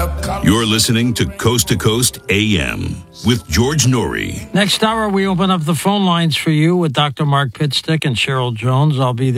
You're listening to Coast AM with George Noory. Next hour, we open up the phone lines for you with Dr. Mark Pitstick and Cheryl Jones. I'll be there.